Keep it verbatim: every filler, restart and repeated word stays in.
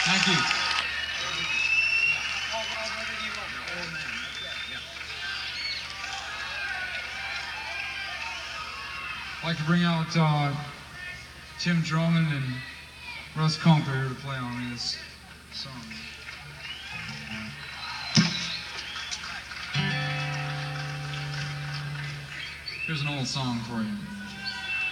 Thank you. I'd like to bring out uh, Tim Drummond and Russ Comper here to play on this song. Here's an old song for you.